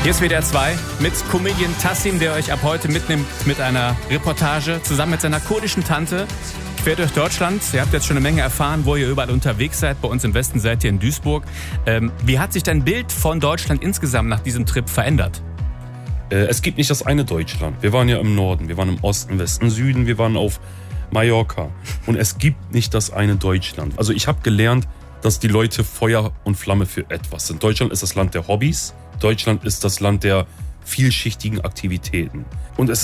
Hier ist WDR 2 mit Comedian Tassim, der euch ab heute mitnimmt mit einer Reportage zusammen mit seiner kurdischen Tante quer durch Deutschland. Ihr habt jetzt schon eine Menge erfahren, wo ihr überall unterwegs seid. Bei uns im Westen seid ihr in Duisburg. Wie hat sich dein Bild von Deutschland insgesamt nach diesem Trip verändert? Es gibt nicht das eine Deutschland. Wir waren ja im Norden, wir waren im Osten, Westen, Süden, wir waren auf Mallorca. Und es gibt nicht das eine Deutschland. Also ich habe gelernt, dass die Leute Feuer und Flamme für etwas sind. Deutschland ist das Land der Hobbys. Deutschland ist das Land der vielschichtigen Aktivitäten. Und es